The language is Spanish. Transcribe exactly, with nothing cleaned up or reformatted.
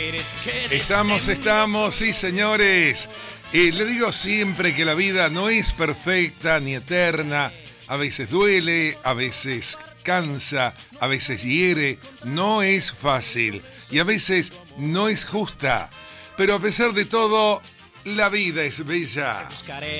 Estamos, estamos, sí señores. Eh, le digo siempre que la vida no es perfecta ni eterna. A veces duele, a veces cansa, a veces hiere. No es fácil y a veces no es justa. Pero a pesar de todo, la vida es bella.